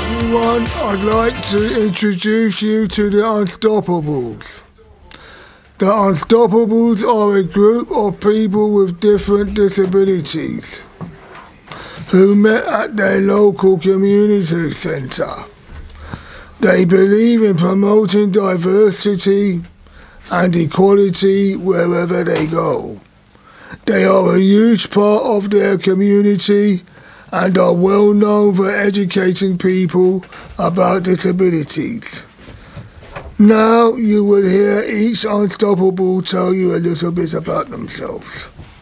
everyone, I'd like to introduce you to the Unstoppables. The Unstoppables are a group of people with different disabilities who met at their local community centre. They believe in promoting diversity and equality wherever they go. They are a huge part of their community and are well known for educating people about disabilities. Now you will hear each Unstoppable tell you a little bit about themselves.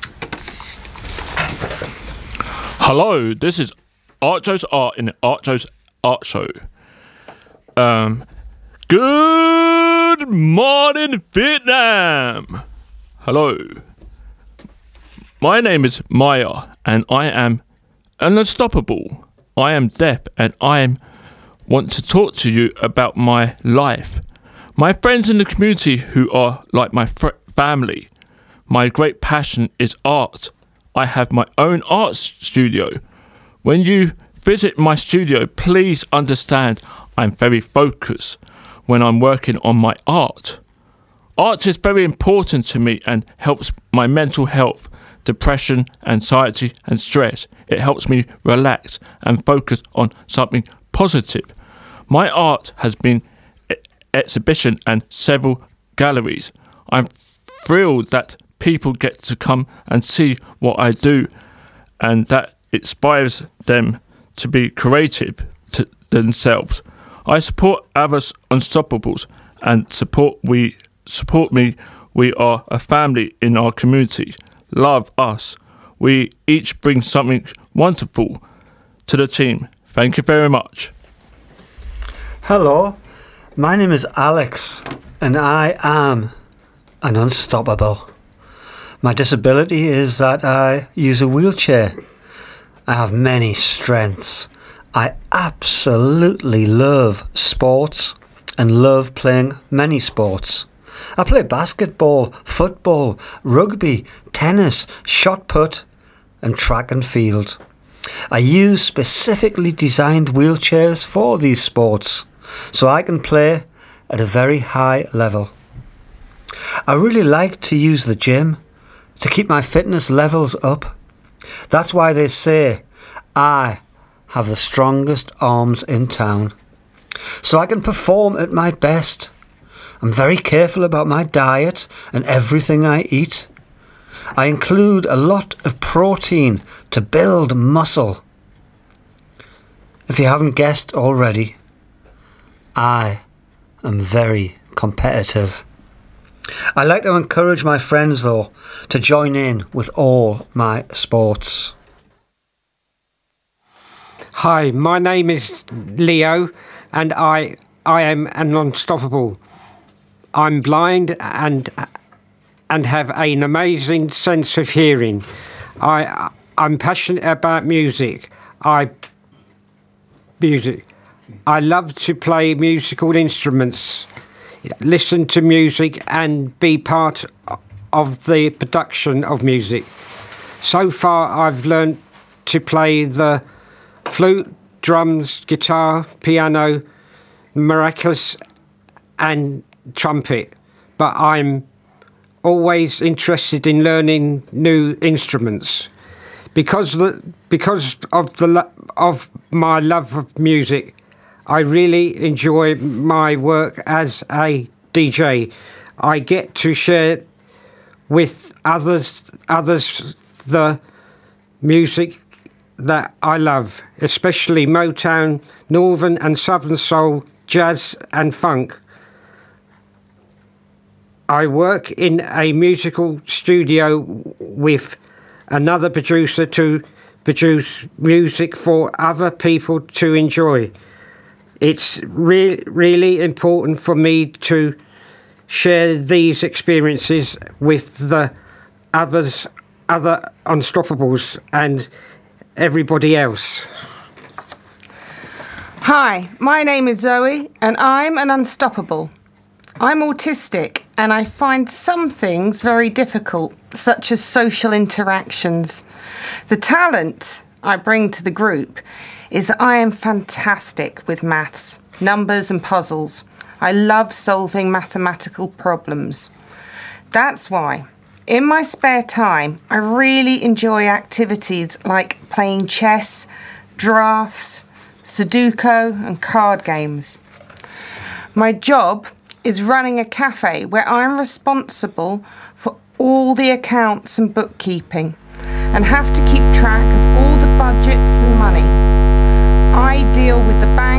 Hello, this is Archo's Art in the Archo's Art Show. Good morning, Vietnam! Hello. My name is Maya and I am unstoppable. I am deaf and want to talk to you about my life. My friends in the community who are like my family. My great passion is art. I have my own art studio. When you visit my studio, please understand I'm very focused when I'm working on my art. Art is very important to me and helps my mental health, depression, anxiety and stress. It helps me relax and focus on something positive. My art has been exhibition and several galleries. I'm thrilled that people get to come and see what I do and that inspires them to be creative to themselves. I support others Unstoppables and support me. We are a family in our community. Love us. We each bring something wonderful to the team. Thank you very much. Hello, my name is Alex and I am an unstoppable. My disability is that I use a wheelchair. I have many strengths. I absolutely love sports and love playing many sports. I play basketball, football, rugby, tennis, shot put and track and field. I use specifically designed wheelchairs for these sports so I can play at a very high level. I really like to use the gym to keep my fitness levels up. That's why they say I have the strongest arms in town, so I can perform at my best. I'm very careful about my diet and everything I eat. I include a lot of protein to build muscle. If you haven't guessed already, I am very competitive. I like to encourage my friends though to join in with all my sports. Hi, my name is Leo and I am an unstoppable. I'm blind and have an amazing sense of hearing. I'm passionate about music. I love to play musical instruments, listen to music and be part of the production of music. So far I've learned to play the flute, drums, guitar, piano, maracas and trumpet, but I'm always interested in learning new instruments. Because of my love of music, I really enjoy my work as a DJ. I get to share with others the music that I love, especially Motown, Northern and Southern Soul, jazz and funk. I work in a musical studio with another producer to produce music for other people to enjoy. It's really important for me to share these experiences with the other Unstoppables and everybody else. Hi, my name is Zoe and I'm an Unstoppable. I'm autistic and I find some things very difficult, such as social interactions. The talent I bring to the group is that I am fantastic with maths, numbers and puzzles. I love solving mathematical problems. That's why, in my spare time, I really enjoy activities like playing chess, drafts, Sudoku and card games. My job is running a cafe where I'm responsible for all the accounts and bookkeeping and have to keep track of all the budgets and money. I deal with the bank